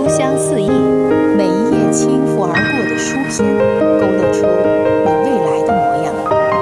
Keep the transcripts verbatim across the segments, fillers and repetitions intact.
书香四溢，每一页轻拂而过的书篇，勾勒出你未来的模样。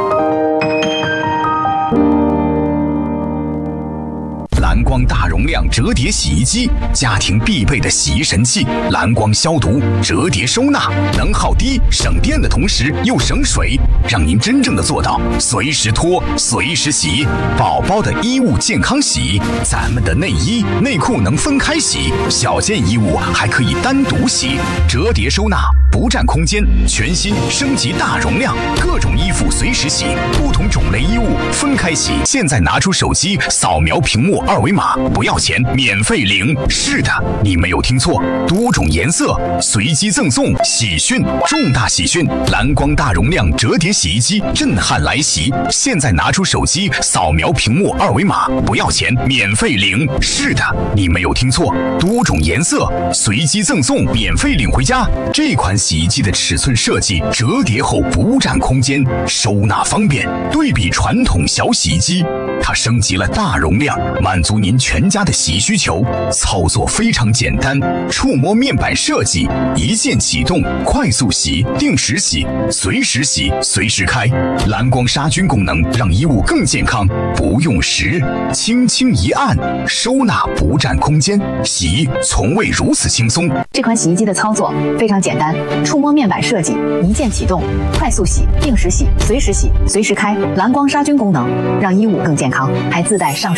蓝光大容量折叠洗衣机，家庭必备的洗衣神器。蓝光消毒、折叠收纳，能耗低、省电的同时又省水，让您真正的做到随时脱、随时洗。宝宝的衣物健康洗，咱们的内衣、内裤能分开洗，小件衣物还可以单独洗。折叠收纳，不占空间，全新升级大容量，各种衣服随时洗，不同种类衣物分开洗。现在拿出手机扫描屏幕二维码，不要钱，免费领。是的，你没有听错，多种颜色随机赠送。喜讯，重大喜讯！蓝光大容量折叠洗衣机震撼来袭！现在拿出手机扫描屏幕二维码，不要钱，免费领。是的，你没有听错，多种颜色随机赠送，免费领回家。这款洗衣机的尺寸设计，折叠后不占空间，收纳方便。对比传统小洗衣机，它升级了大容量，满足您全家的洗衣需求。操作非常简单，触摸面板设计，一键启动，快速洗、定时洗、随时洗、随时开。蓝光杀菌功能让衣物更健康，不用时，轻轻一按，收纳不占空间，洗衣从未如此轻松。 这款洗衣机的操作非常简单，触摸面板设计，一键启动，快速洗、定时洗、随时洗、随时开。蓝光杀菌功能让衣物更健康，还自带上